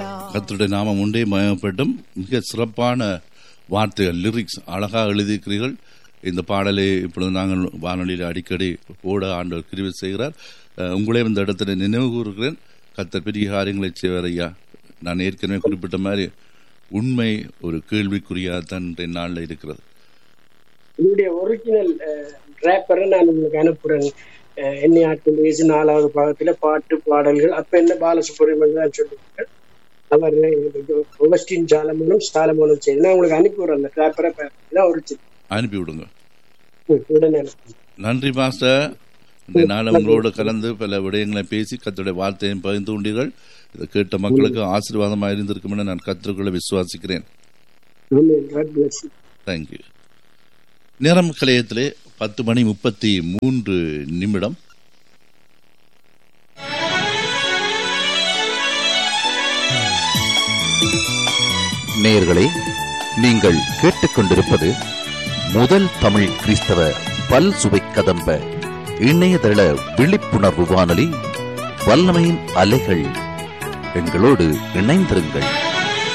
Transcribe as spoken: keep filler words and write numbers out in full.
கர்த்தருடைய நாமம் உண்டே மயப்பட்டும். மிக சிறப்பான வார்த்தைகள், லிரிக்ஸ் அழகாக எழுதியிருக்கிறீர்கள். இந்த பாடலை இப்பொழுது நாங்கள் வானொலியில் அடிக்கடி ஓட ஆண்டவர் கிருபை செய்கிறார். உங்களே இந்த இடத்துல நினைவு கூறுகிறேன். கர்த்தர் பெரிய காரியங்களை செய்வார் ஐயா. நான் ஏற்கனவே குறிப்பிட்ட மாதிரி உண்மை ஒரு கேள்விக்குறியாதான் இன்றைய நாளில் இருக்கிறது. என்னுடைய ஒரிஜினல் ரேப்பரை நான் உங்களுக்கு அனுப்புறேன். என்னை ஆட்கள் வயசு நாலாவது பாகத்துல பாட்டு பாடல்கள் அப்ப என்ன பாலசுப்ரமணியன் தான் சொல்லுவாங்க. அவர் அகஸ்டின் சாலமோனும் சாலமோனும் செய்து நான் உங்களுக்கு அனுப்பிவிடுறேன். அந்த ரேப்பரை ஒரிஜினல் அனுப்பி விடுங்க. உடனே நன்றி மாஸ்டர். இந்த நாள் உங்களோடு கலந்து பல விடயங்களை பேசி கர்த்தருடைய வார்த்தையும் பகிர்ந்து கொண்டீர்கள். இதை கேட்ட மக்களுக்கு ஆசீர்வாதமாக இருந்திருக்கும் என நான் கர்த்தருக்குள்ள விசுவாசிக்கிறேன். தேங்க்யூ. நேரம் கலையத்திலே பத்து மணி முப்பத்தி மூன்று நிமிடம். நேயர்களே, நீங்கள் கேட்டுக்கொண்டிருப்பது முதல் தமிழ் கிறிஸ்தவ பல் சுவை கதம்ப இணையதள விழிப்புணர்வு வானொலி வல்லமையின் அலைகள். எங்களோடு இணைந்திருங்கள்.